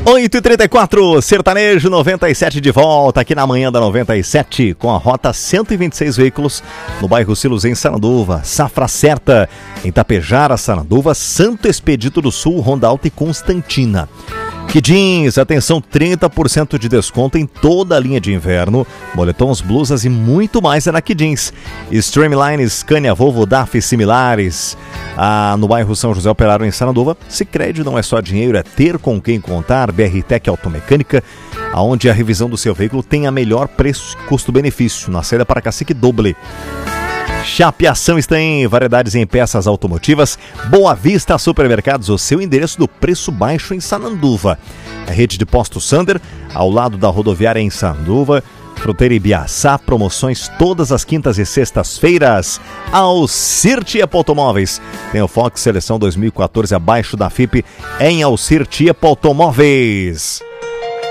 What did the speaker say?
8h34, Sertanejo 97 de volta aqui na manhã da 97 com a rota 126 veículos no bairro Silos em Sananduva, Safra Certa em Tapejara, Sananduva, Santo Expedito do Sul, Ronda Alta e Constantina. Que jeans, atenção, 30% de desconto em toda a linha de inverno, moletons, blusas e muito mais é na Que Jeans. Streamline, Scania, Volvo, DAF e similares. No bairro São José Operário em Sananduva, Sicredi não é só dinheiro, é ter com quem contar. BR Tech Automecânica, aonde a revisão do seu veículo tem a melhor preço custo-benefício, na saída para Cacique Doble. Chapeação está em variedades em peças automotivas. Boa Vista Supermercados, o seu endereço do preço baixo em Sananduva. A rede de posto Sander, ao lado da rodoviária em Sananduva. Fruteira Ibiaçá, promoções todas as quintas e sextas-feiras. Alcir Tiepo Automóveis. Tem o Fox Seleção 2014 abaixo da FIP em Alcir Tiepo Automóveis.